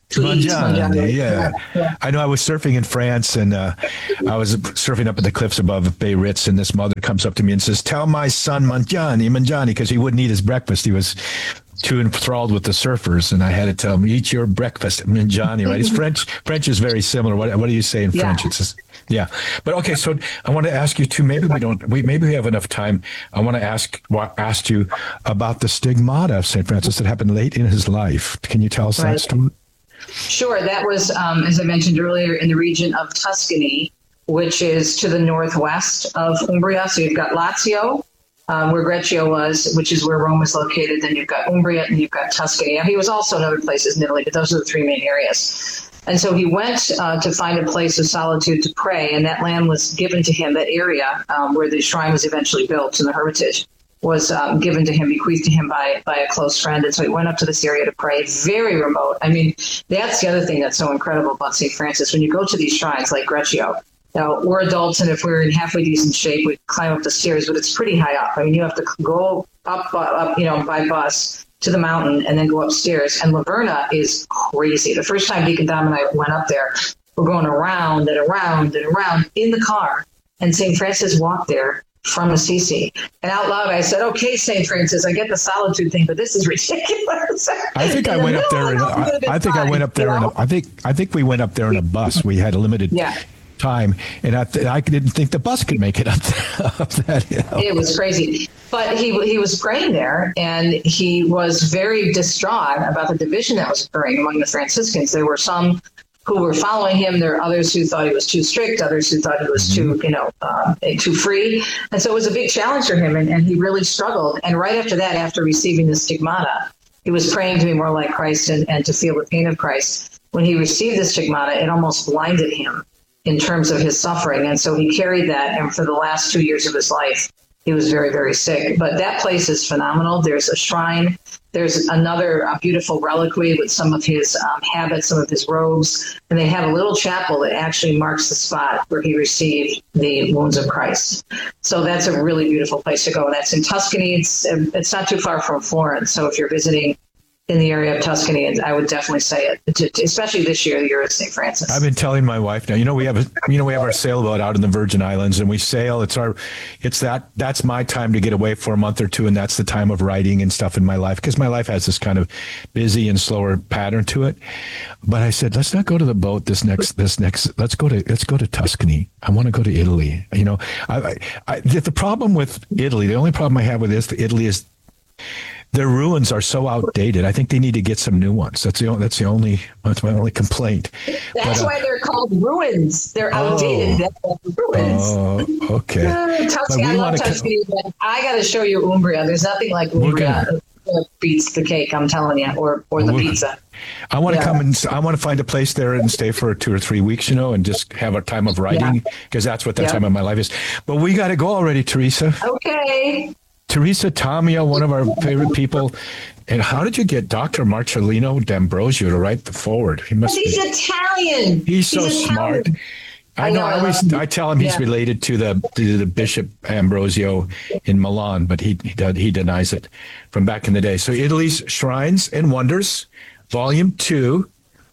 Mangiare, yeah. yeah. I know I was surfing in France, and uh, I was surfing up at the cliffs above Biarritz, and this mother comes up to me and says, "Tell my son Mangiani, Mangiani," because he wouldn't eat his breakfast. He was too enthralled with the surfers, and I had to tell him, "Eat your breakfast, Mangiani." Right? His French French is very similar. What, what do you say in yeah. French? It's just, yeah. But okay, so I want to ask you too. Maybe we don't. We maybe we have enough time. I want to ask ask you about the stigmata of Saint Francis that happened late in his life. Can you tell us right. that story? Sure. That was, um, as I mentioned earlier, in the region of Tuscany, which is to the northwest of Umbria. So you've got Lazio, um, where Greccio was, which is where Rome is located. Then you've got Umbria, and you've got Tuscany. He was also in other places in Italy, but those are the three main areas. And so he went uh, to find a place of solitude to pray, and that land was given to him, that area um, where the shrine was eventually built in the Hermitage was um, given to him, bequeathed to him by by a close friend. And so he went up to this area to pray. Very remote. I mean, that's the other thing that's so incredible about Saint Francis. When you go to these shrines like Greccio, now we're adults, and if we're in halfway decent shape, we climb up the stairs, but it's pretty high up. I mean, you have to go up, uh, up, you know, by bus to the mountain and then go upstairs. And Laverna is crazy. The first time Deacon Dom and I went up there, we're going around and around and around in the car. And Saint Francis walked there from Assisi. And out loud, I said, "Okay, Saint Francis, I get the solitude thing, but this is ridiculous." I think I went up there. In, I, I think I went up there. In a, I think I think we went up there in a bus. We had a limited yeah. time, and I, th- I didn't think the bus could make it up, there, up that hill. It was crazy. But he he was praying there, and he was very distraught about the division that was occurring among the Franciscans. There were some who were following him. There are others who thought he was too strict, others who thought he was too, you know, um, too free. And so it was a big challenge for him, and, and he really struggled. And right after that, after receiving the stigmata, he was praying to be more like Christ and, and to feel the pain of Christ. When he received the stigmata, it almost blinded him in terms of his suffering. And so he carried that, and for the last two years of his life, he was very, very sick. But that place is phenomenal. There's a shrine. There's another uh, beautiful reliquary with some of his um, habits, some of his robes. And they have a little chapel that actually marks the spot where he received the wounds of Christ. So that's a really beautiful place to go. And that's in Tuscany. It's, it's not too far from Florence. So if you're visiting in the area of Tuscany, I would definitely say it, especially this year, the year of Saint Francis. I've been telling my wife now, you know, we have a, you know, we have our sailboat out in the Virgin Islands, and we sail. It's our, it's that, that's my time to get away for a month or two. And that's the time of writing and stuff in my life, because my life has this kind of busy and slower pattern to it. But I said, let's not go to the boat this next, this next, let's go to, let's go to Tuscany. I want to go to Italy. You know, I, I, I the problem with Italy, the only problem I have with this, Italy is, their ruins are so outdated. I think they need to get some new ones. That's the only, that's the only that's my only complaint. That's but, uh, why they're called ruins. They're outdated. Oh, That's ruins. Oh, okay. Uh, Tuscany, I love Tuscany, but I got to show you Umbria. There's nothing like Umbria that beats the cake. I'm telling you, or or the We're, pizza. I want to yeah. come and I want to find a place there and stay for two or three weeks, you know, and just have a time of writing, because yeah. that's what that yeah. time of my life is. But we got to go already, Teresa. Okay. Teresa Tamia, one of our favorite people. And how did you get Doctor Marcellino D'Ambrosio to write the forward? He must. He's be, Italian. He's so he's smart. Italian. I know. I, know, I always I tell him he's yeah. related to the to the Bishop Ambrosio in Milan, but he he, he denies it from back in the day. So Italy's Shrines and Wonders, Volume Two.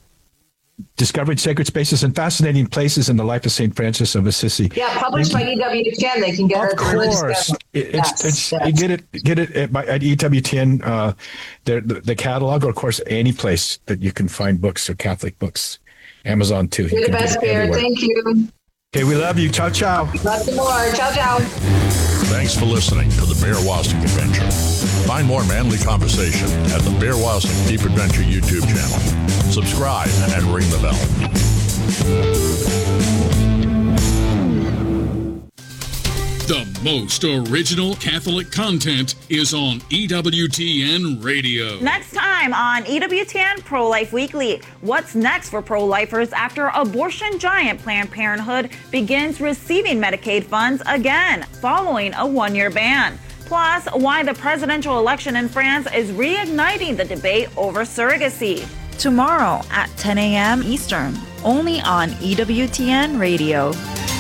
Discovering Sacred Spaces and Fascinating Places in the Life of Saint Francis of Assisi. Yeah, published by E W T N. They can get of it. Of course. It, it's, yes, it's, yes. You get it get it at, at E W T N, uh, the, the, the catalog, or, of course, any place that you can find books or Catholic books. Amazon, too. You're the best, Bear. Thank you. Okay, we love you. Ciao, ciao. Love you more. Ciao, ciao. Thanks for listening to the Bear Wozniak Adventure. Find more manly conversation at the Bear Wozniak Deep Adventure YouTube channel. Subscribe and ring the bell. The most original Catholic content is on E W T N Radio. Next time on E W T N Pro-Life Weekly, what's next for pro-lifers after abortion giant Planned Parenthood begins receiving Medicaid funds again following a one-year ban? Plus, why the presidential election in France is reigniting the debate over surrogacy. Tomorrow at ten a.m. Eastern, only on E W T N Radio.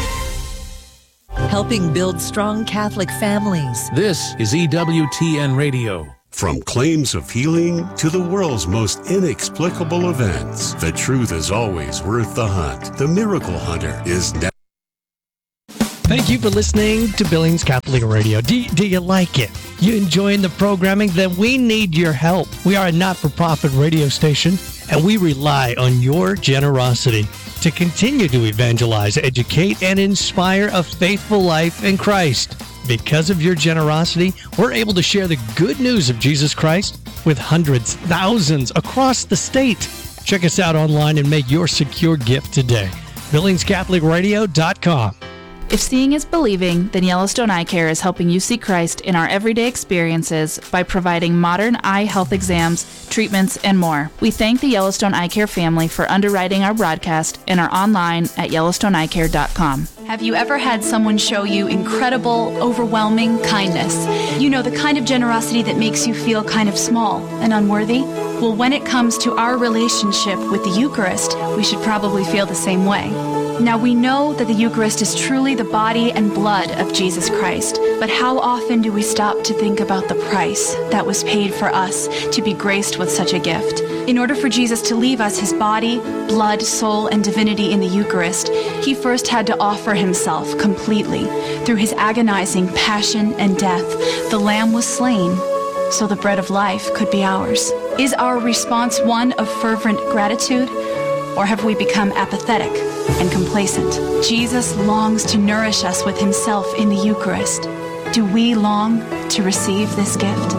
Helping build strong Catholic families. This is E W T N Radio. From claims of healing to the world's most inexplicable events, the truth is always worth the hunt. The Miracle Hunter is next. Thank you for listening to Billings Catholic Radio. Do, do you like it? You enjoying the programming? Then we need your help. We are a not-for-profit radio station, and we rely on your generosity to continue to evangelize, educate, and inspire a faithful life in Christ. Because of your generosity, we're able to share the good news of Jesus Christ with hundreds, thousands across the state. Check us out online and make your secure gift today. Billings Catholic Radio dot com. If seeing is believing, then Yellowstone Eye Care is helping you see Christ in our everyday experiences by providing modern eye health exams, treatments, and more. We thank the Yellowstone Eye Care family for underwriting our broadcast and are online at yellowstone eye care dot com. Have you ever had someone show you incredible, overwhelming kindness? You know, the kind of generosity that makes you feel kind of small and unworthy? Well, when it comes to our relationship with the Eucharist, we should probably feel the same way. Now, we know that the Eucharist is truly the body and blood of Jesus Christ, but how often do we stop to think about the price that was paid for us to be graced with such a gift? In order for Jesus to leave us his body, blood, soul, and divinity in the Eucharist, he first had to offer himself completely. Through his agonizing passion and death, the Lamb was slain so the bread of life could be ours. Is our response one of fervent gratitude, or have we become apathetic and complacent? Jesus longs to nourish us with himself in the Eucharist. Do we long to receive this gift?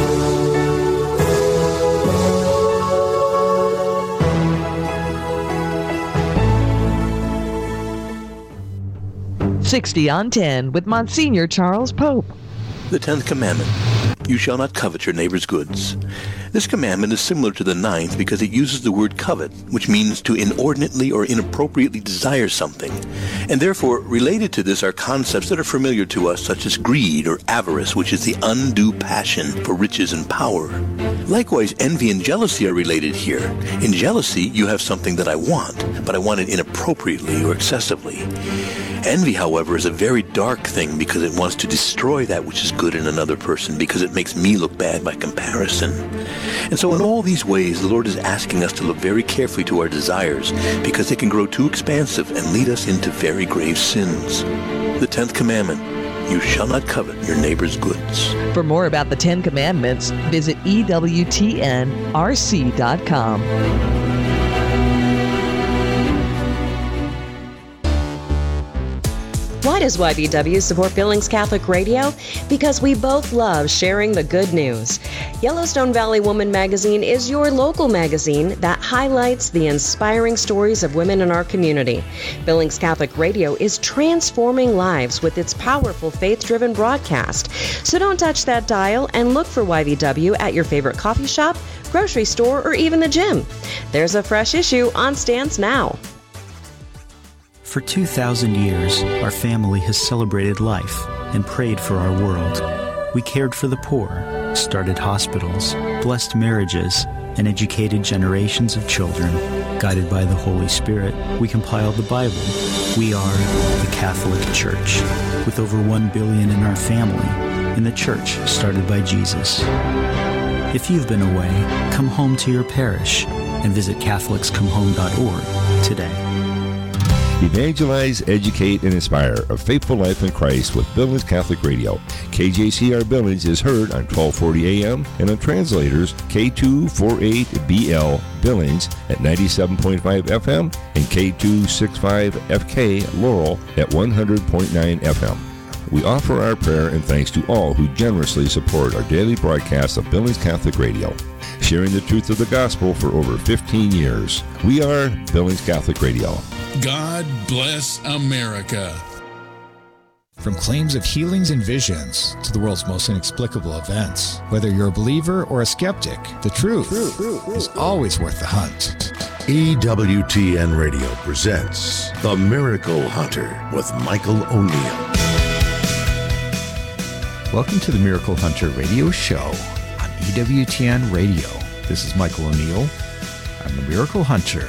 sixty on ten with Monsignor Charles Pope. The tenth commandment, you shall not covet your neighbor's goods. This commandment is similar to the ninth because it uses the word covet, which means to inordinately or inappropriately desire something. And therefore, related to this are concepts that are familiar to us, such as greed or avarice, which is the undue passion for riches and power. Likewise, envy and jealousy are related here. In jealousy, you have something that I want, but I want it inappropriately or excessively. Envy, however, is a very dark thing because it wants to destroy that which is good in another person because it makes me look bad by comparison. And so in all these ways, the Lord is asking us to look very carefully to our desires because they can grow too expansive and lead us into very grave sins. The tenth commandment, you shall not covet your neighbor's goods. For more about the Ten Commandments, visit E W T N R C dot com. Why does Y B W support Billings Catholic Radio? Because we both love sharing the good news. Yellowstone Valley Woman magazine is your local magazine that highlights the inspiring stories of women in our community. Billings Catholic Radio is transforming lives with its powerful faith-driven broadcast. So don't touch that dial and look for Y B W at your favorite coffee shop, grocery store, or even the gym. There's a fresh issue on stands now. For two thousand years, our family has celebrated life and prayed for our world. We cared for the poor, started hospitals, blessed marriages, and educated generations of children. Guided by the Holy Spirit, we compiled the Bible. We are the Catholic Church, with over one billion in our family, and the church started by Jesus. If you've been away, come home to your parish and visit Catholics Come Home dot org today. Evangelize, educate, and inspire a faithful life in Christ with Billings Catholic Radio. K J C R Billings is heard on twelve forty A M and on translators K two forty-eight B L Billings at ninety-seven point five F M and K two sixty-five F K Laurel at one hundred point nine F M. We offer our prayer and thanks to all who generously support our daily broadcast of Billings Catholic Radio, sharing the truth of the gospel for over fifteen years. We are Billings Catholic Radio. God bless America. From claims of healings and visions to the world's most inexplicable events. Whether you're a believer or a skeptic, the truth is always worth the hunt. E W T N Radio presents The Miracle Hunter with Michael O'Neill. Welcome to the Miracle Hunter radio show on E W T N Radio. This is Michael O'Neill. I'm the Miracle Hunter.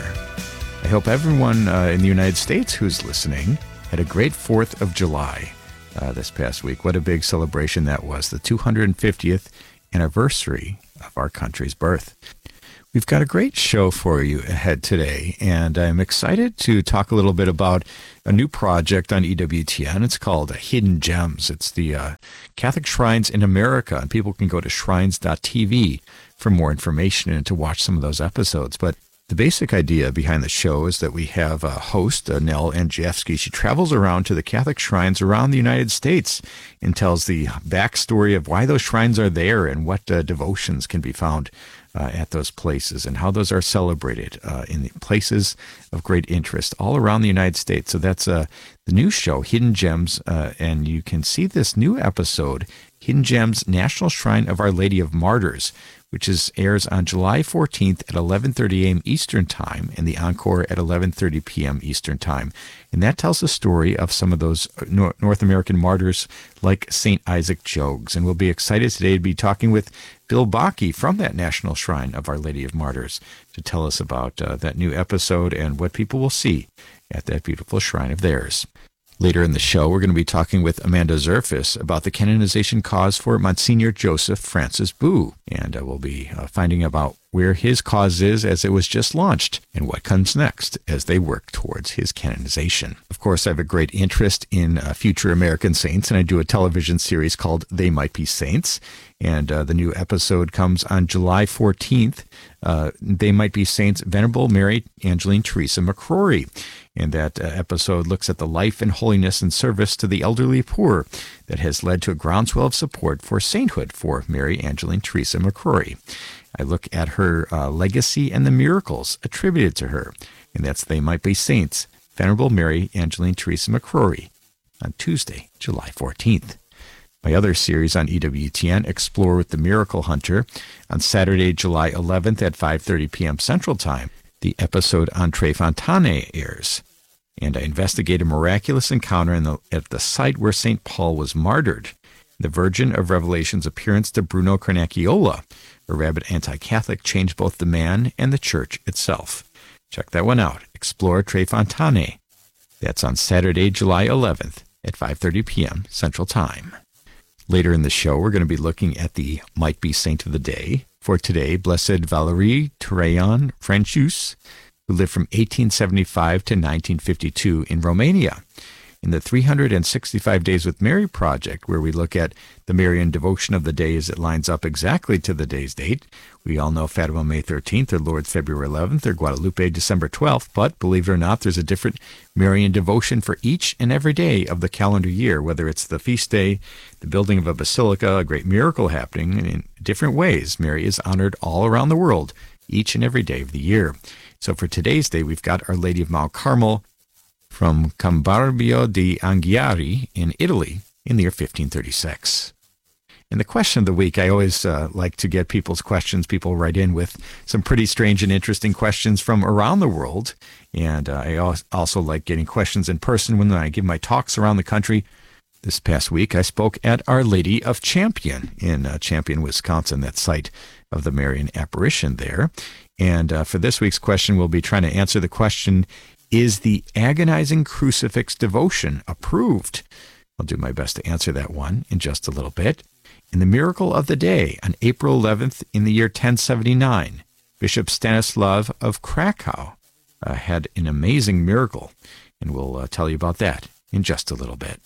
I hope everyone uh, in the United States who's listening had a great fourth of July uh, this past week. What a big celebration that was, the two hundred fiftieth anniversary of our country's birth. We've got a great show for you ahead today, and I'm excited to talk a little bit about a new project on E W T N. It's called Hidden Gems. It's the uh, Catholic Shrines in America, and people can go to shrines dot t v for more information and to watch some of those episodes. But the basic idea behind the show is that we have a host, uh, Nell Andrzejewski. She travels around to the Catholic shrines around the United States and tells the backstory of why those shrines are there and what uh, devotions can be found Uh, at those places and how those are celebrated uh, in the places of great interest all around the United States. So that's uh, the new show, Hidden Gems, uh, and you can see this new episode, Hidden Gems, National Shrine of Our Lady of Martyrs, which is airs on July fourteenth at eleven thirty a.m. Eastern Time and the encore at eleven thirty p.m. Eastern Time. And that tells the story of some of those North American martyrs like Saint Isaac Jogues. And we'll be excited today to be talking with Bill Bakke from that National Shrine of Our Lady of Martyrs to tell us about uh, that new episode and what people will see at that beautiful shrine of theirs. Later in the show, we're going to be talking with Amanda Zerfis about the canonization cause for Monsignor Joseph Francis Boo. And uh, we'll be uh, finding about where his cause is as it was just launched and what comes next as they work towards his canonization. Of course, I have a great interest in uh, future American saints, and I do a television series called They Might Be Saints. And uh, the new episode comes on July fourteenth. Uh, They Might Be Saints, Venerable Mary Angeline Teresa McCrory. And that uh, episode looks at the life and holiness and service to the elderly poor that has led to a groundswell of support for sainthood for Mary Angeline Teresa McCrory. I look at her uh, legacy and the miracles attributed to her. And that's They Might Be Saints, Venerable Mary Angeline Teresa McCrory on Tuesday, July fourteenth. My other series on E W T N, Explore with the Miracle Hunter, on Saturday, July eleventh at five thirty p.m. Central Time. The episode on Tre Fontane airs, and I investigate a miraculous encounter in the, at the site where Saint Paul was martyred, the Virgin of Revelation's appearance to Bruno Carnacchiola, a rabid anti-Catholic, changed both the man and the church itself. Check that one out, Explore Tre Fontane. That's on Saturday, July eleventh at five thirty p.m. Central Time. Later in the show, we're going to be looking at the Might Be Saint of the Day. For today, Blessed Valerie Traian Francius, who lived from eighteen seventy-five to nineteen fifty-two in Romania. In the three hundred sixty-five Days with Mary project, where we look at the Marian devotion of the day as it lines up exactly to the day's date. We all know Fatima May thirteenth, or Lourdes February eleventh, or Guadalupe December twelfth, but believe it or not, there's a different Marian devotion for each and every day of the calendar year, whether it's the feast day, the building of a basilica, a great miracle happening, and in different ways, Mary is honored all around the world, each and every day of the year. So for today's day, we've got Our Lady of Mount Carmel from Cambarbio di Anghiari in Italy in the year fifteen thirty-six. And the question of the week, I always uh, like to get people's questions. People write in with some pretty strange and interesting questions from around the world. And uh, I also like getting questions in person when I give my talks around the country. This past week, I spoke at Our Lady of Champion in uh, Champion, Wisconsin, that site of the Marian apparition there. And uh, for this week's question, we'll be trying to answer the question, is the agonizing crucifix devotion approved? I'll do my best to answer that one in just a little bit. In the miracle of the day, on April eleventh in the year ten seventy-nine, Bishop Stanislav of Krakow uh, had an amazing miracle, and we'll uh, tell you about that in just a little bit.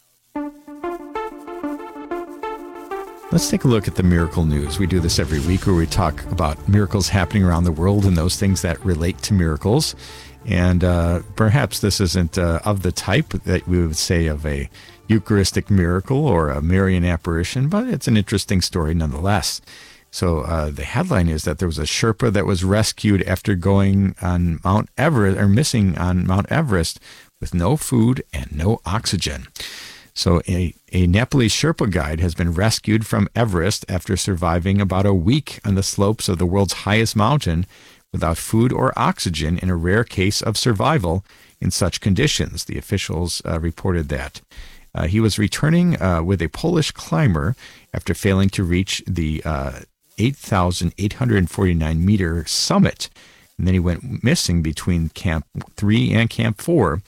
Let's take a look at the miracle news. We do this every week where we talk about miracles happening around the world and those things that relate to miracles. And uh, perhaps this isn't uh, of the type that we would say of a Eucharistic miracle or a Marian apparition, but it's an interesting story nonetheless. So uh, the headline is that there was a Sherpa that was rescued after going on Mount Everest, or missing on Mount Everest, with no food and no oxygen. So a, a Nepalese Sherpa guide has been rescued from Everest after surviving about a week on the slopes of the world's highest mountain without food or oxygen in a rare case of survival in such conditions. The officials uh, reported that. Uh, he was returning uh, with a Polish climber after failing to reach the uh, eight thousand eight hundred forty-nine meter summit. And then he went missing between Camp three and Camp four.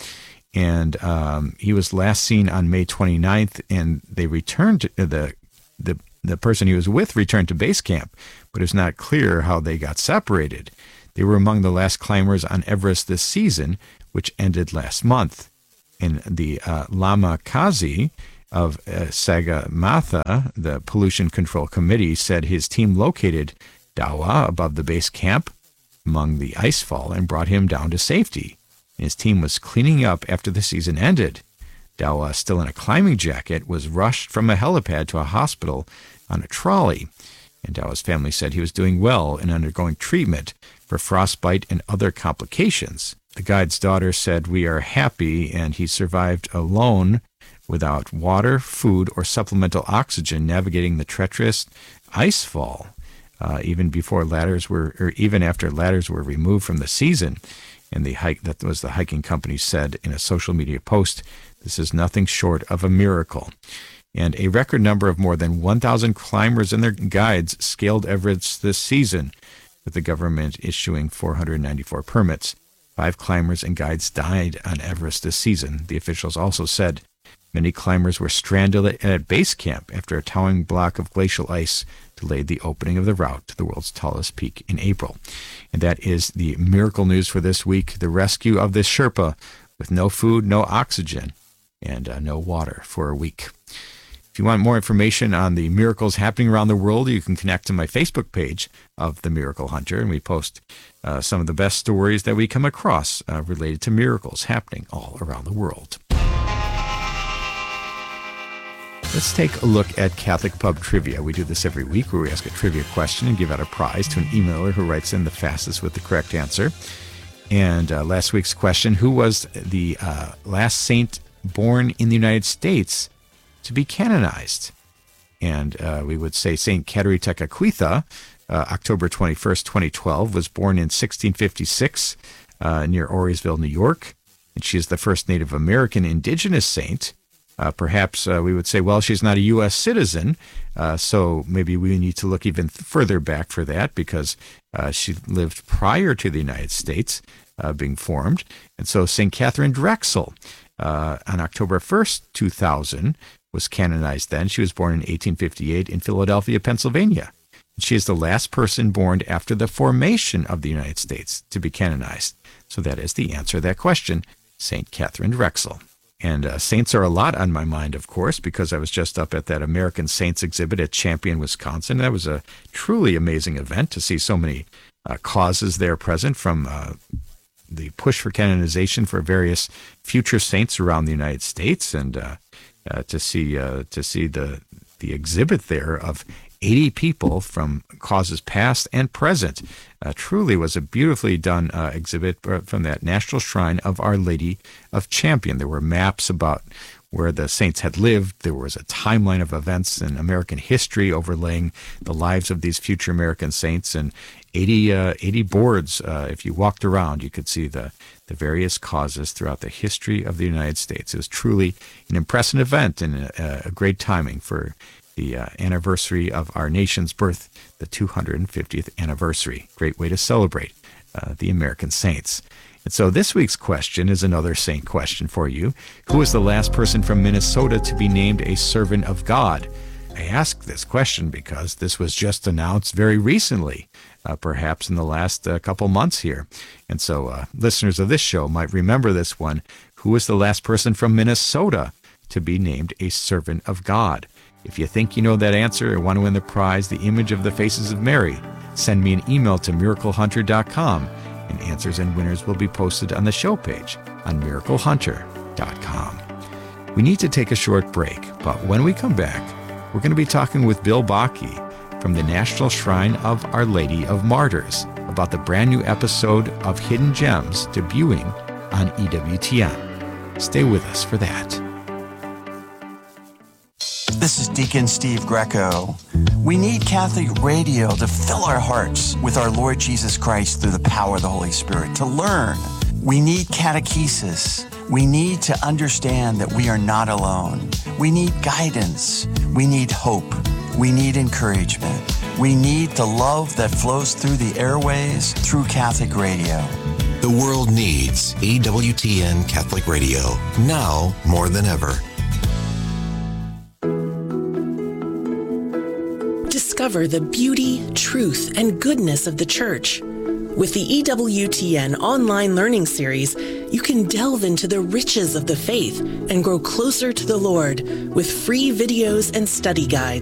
And um, he was last seen on May twenty-ninth, and they returned to the, the, the person he was with returned to base camp, but it's not clear how they got separated. They were among the last climbers on Everest this season, which ended last month. And the uh, Lama Kazi of uh, Sagarmatha, the Pollution Control Committee, said his team located Dawa above the base camp among the icefall and brought him down to safety. And his team was cleaning up after the season ended. Dawa, still in a climbing jacket, was rushed from a helipad to a hospital on a trolley. And Dawa's family said he was doing well and undergoing treatment for frostbite and other complications. The guide's daughter said, "We are happy," and he survived alone without water, food, or supplemental oxygen, navigating the treacherous ice fall, uh, even before ladders were, or even after ladders were removed from the season. And the hike that was the hiking company said in a social media post, "This is nothing short of a miracle." And a record number of more than one thousand climbers and their guides scaled Everest this season, with the government issuing four hundred ninety-four permits. Five climbers and guides died on Everest this season. The officials also said many climbers were stranded at base camp after a towering block of glacial ice delayed the opening of the route to the world's tallest peak in April. And that is the miracle news for this week, the rescue of this Sherpa with no food, no oxygen, and uh, no water for a week. If you want more information on the miracles happening around the world, you can connect to my Facebook page of The Miracle Hunter, and we post uh, some of the best stories that we come across uh, related to miracles happening all around the world. Let's take a look at Catholic Pub Trivia. We do this every week where we ask a trivia question and give out a prize to an emailer who writes in the fastest with the correct answer. And uh, last week's question, who was the uh, last saint born in the United States to be canonized? And uh, we would say Saint Caterina Tekakwitha, uh, October twenty-first, twenty twelve, was born in sixteen fifty-six uh, near Orisville, New York. And she is the first Native American indigenous saint. Uh, perhaps uh, we would say, well, she's not a U S citizen, uh, so maybe we need to look even further back for that, because uh, she lived prior to the United States uh, being formed. And so Saint Catherine Drexel, uh, on October first, two thousand, was canonized then. She was born in eighteen fifty-eight in Philadelphia, Pennsylvania. She is the last person born after the formation of the United States to be canonized. So that is the answer to that question, Saint Catherine Drexel. And uh, saints are a lot on my mind, of course, because I was just up at that American Saints exhibit at Champion, Wisconsin. That was a truly amazing event to see so many uh, causes there present, from uh, the push for canonization for various future saints around the United States, and uh, uh, to see uh, to see the the exhibit there of eighty people from causes past and present. Uh, truly was a beautifully done uh, exhibit from that National Shrine of Our Lady of Champion. There were maps about where the saints had lived. There was a timeline of events in American history overlaying the lives of these future American saints, and eighty, uh, eighty boards. Uh, if you walked around, you could see the, the various causes throughout the history of the United States. It was truly an impressive event and a, a great timing for the uh, anniversary of our nation's birth, the two hundred fiftieth anniversary. Great way to celebrate uh, the American saints. And so this week's question is another saint question for you. Who was the last person from Minnesota to be named a servant of God? I ask this question because this was just announced very recently, uh, perhaps in the last uh, couple months here. And so uh, listeners of this show might remember this one. Who was the last person from Minnesota to be named a servant of God? If you think you know that answer or want to win the prize, the image of the faces of Mary, send me an email to miracle hunter dot com, and answers and winners will be posted on the show page on miracle hunter dot com. We need to take a short break, but when we come back, we're going to be talking with Bill Bakke from the National Shrine of Our Lady of Martyrs about the brand new episode of Hidden Gems debuting on E W T N. Stay with us for that. This is Deacon Steve Greco. We need Catholic radio to fill our hearts with our Lord Jesus Christ through the power of the Holy Spirit, to learn. We need catechesis. We need to understand that we are not alone. We need guidance. We need hope. We need encouragement. We need the love that flows through the airways through Catholic radio. The world needs E W T N Catholic Radio, now more than ever. Discover the beauty, truth, and goodness of the Church. With the E W T N online learning series, you can delve into the riches of the faith and grow closer to the Lord with free videos and study guides.